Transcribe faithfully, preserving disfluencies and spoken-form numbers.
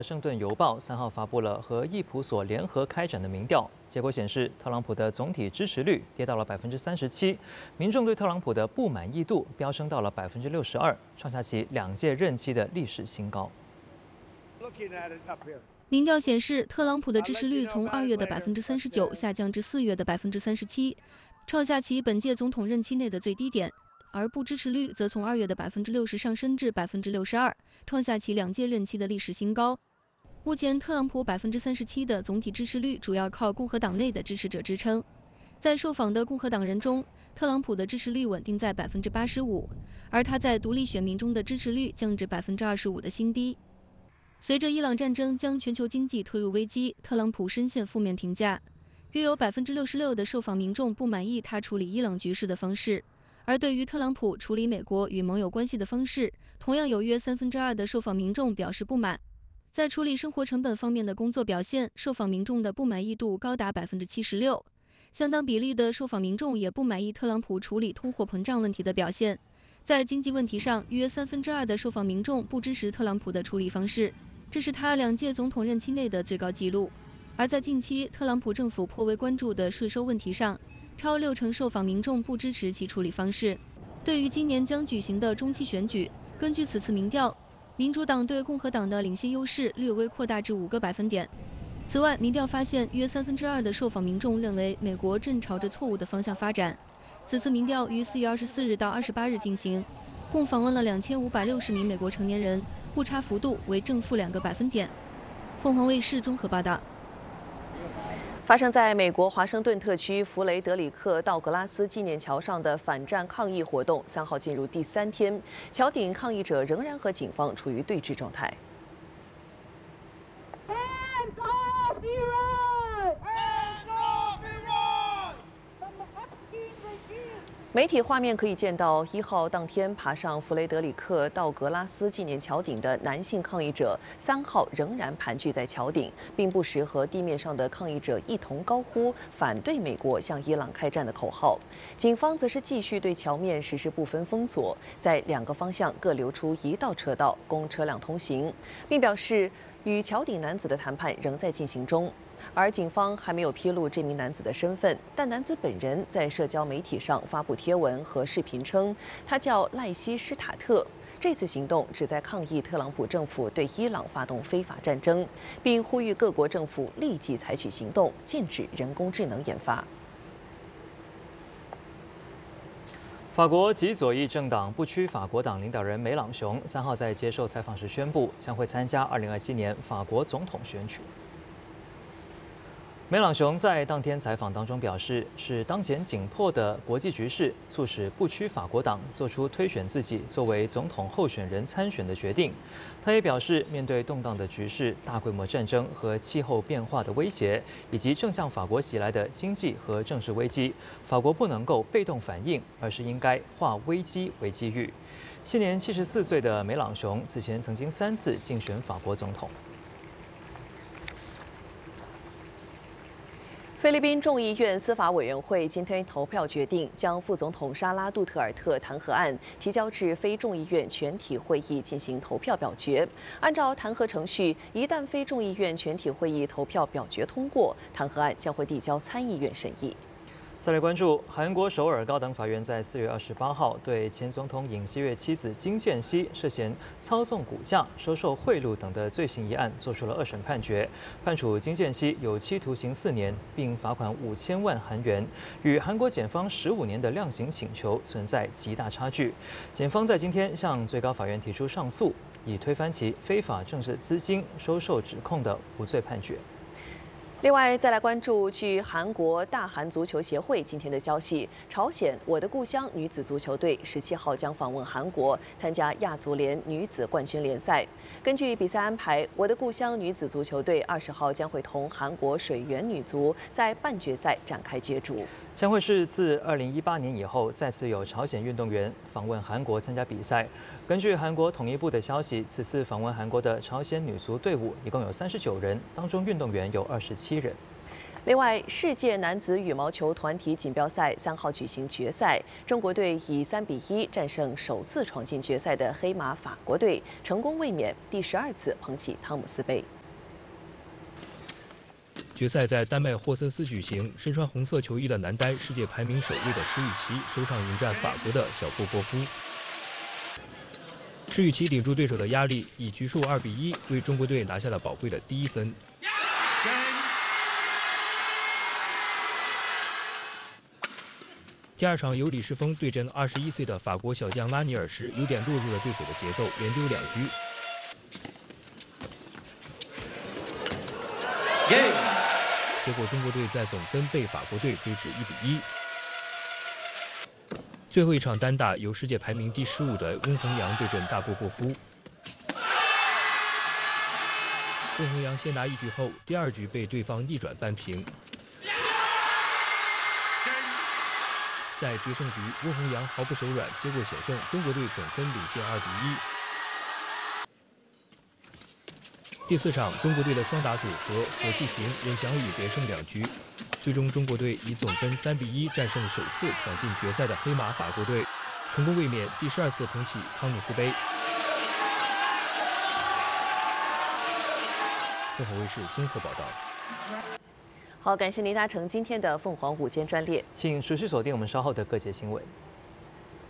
《圣顿邮报》三号发布了和易普所联合开展的民调，结果显示，特朗普的总体支持率跌到了百分之三十七，民众对特朗普的不满意度飙升到了百分之六十二，创下其两届任期的历史新高。 民调显示，特朗普的支持率从二月的百分之三十九下降至四月的百分之三十七，创下其本届总统任期内的最低点；而不支持率则从二月的百分之六十上升至百分之六十二，创下其两届任期的历史新高。目前，特朗普百分之三十七的总体支持率主要靠共和党内的支持者支撑。在受访的共和党人中，特朗普的支持率稳定在百分之八十五，而他在独立选民中的支持率降至百分之二十五的新低。随着伊朗战争将全球经济推入危机，特朗普深陷负面评价，约有百分之六十六的受访民众不满意他处理伊朗局势的方式。而对于特朗普处理美国与盟友关系的方式，同样有约三分之二的受访民众表示不满。在处理生活成本方面的工作表现，受访民众的不满意度高达百分之七十六，相当比例的受访民众也不满意特朗普处理通货膨胀问题的表现。在经济问题上，约三分之二的受访民众不支持特朗普的处理方式，这是他两届总统任期内的最高纪录。而在近期特朗普政府颇为关注的税收问题上，超六成受访民众不支持其处理方式。对于今年将举行的中期选举，根据此次民调，民主党对共和党的领先优势略微扩大至五个百分点。此外，民调发现，约三分之二的受访民众认为美国正朝着错误的方向发展。此次民调于四月二十四日到二十八日进行，共访问了两千五百六十名美国成年人，误差幅度为正负两个百分点。凤凰卫视综合报道。 发生在美国华盛顿特区弗雷德里克道格拉斯纪念桥上的反战抗议活动，三号进入第三天，桥顶抗议者仍然和警方处于对峙状态。 Hands off Iran! Hands off Iran! 媒体画面可以见到，一号当天爬上弗雷德里克道格拉斯纪念桥顶的男性抗议者，三号仍然盘踞在桥顶，并不时和地面上的抗议者一同高呼反对美国向伊朗开战的口号。警方则是继续对桥面实施部分封锁，在两个方向各留出一道车道供车辆通行，并表示与桥顶男子的谈判仍在进行中。而警方还没有披露这名男子的身份，但男子本人在社交媒体上发布贴文和视频称，他叫赖西施塔特。这次行动旨在抗议特朗普政府对伊朗发动非法战争，并呼吁各国政府立即采取行动，禁止人工智能研发。 法国极左翼政党不屈法国党领导人梅朗雄三号在接受采访时宣布，将会参加二零二七年法国总统选举。梅朗雄在当天采访当中表示，是当前紧迫的国际局势促使不屈法国党做出推选自己作为总统候选人参选的决定。他也表示，面对动荡的局势、大规模战争和气候变化的威胁，以及正向法国袭来的经济和政治危机，法国不能够被动反应，而是应该化危机为机遇。现年七十四岁的梅朗雄此前曾经三次竞选法国总统。 菲律宾众议院司法委员会今天投票决定，将副总统沙拉杜特尔特弹劾案提交至非众议院全体会议进行投票表决。按照弹劾程序，一旦非众议院全体会议投票表决通过，弹劾案将会递交参议院审议。 再来关注韩国首尔高等法院在四月二十八号对前总统尹锡悦妻子金建熙涉嫌操纵股价、收受贿赂等的罪行一案作出了二审判决，判处金建熙有期徒刑四年，并罚款五千万韩元，与韩国检方十五年的量刑请求存在极大差距。检方在今天向最高法院提出上诉，以推翻其非法政治资金收受指控的无罪判决。 另外，再来关注，据韩国大韩足球协会今天的消息，朝鲜我的故乡女子足球队十七号将访问韩国，参加亚足联女子冠军联赛。根据比赛安排，我的故乡女子足球队二十号将会同韩国水源女足在半决赛展开角逐。 将会是自二零一八年以后再次有朝鲜运动员访问韩国参加比赛。根据韩国统一部的消息，此次访问韩国的朝鲜女足队伍一共有三十九人，当中运动员有二十七人。 另外，世界男子羽毛球团体锦标赛三号举行决赛，中国队以三比一战胜首次闯进决赛的黑马法国队，成功卫冕第十二次捧起汤姆斯杯。 决赛在丹麦霍森斯举行，身穿红色球衣的男单世界排名首位的施雨琦首场迎战法国的小波波夫。施雨琦顶住对手的压力，以局数二比一为中国队拿下了宝贵的第一分。 第二场由李世峰对阵二十一岁的法国小将拉尼尔时，有点落入了对手的节奏，连丢两局。结果中国队在总分被法国队追至一比一。最后一场单打由世界排名第十五的温宏洋对阵大波波夫。温宏洋先拿一局后，第二局被对方逆转扳平。 在决胜局，温宏洋毫不手软，结果险胜，中国队总分领先二比一。第四场，中国队的双打组合何继平、任翔宇连胜两局，最终中国队以总分三比一战胜首次闯进决赛的黑马法国队，成功卫冕第十二次捧起汤姆斯杯。凤凰卫视综合报道。 好，感谢您搭乘今天的凤凰午间专列， 请持续锁定我们稍后的各节新闻。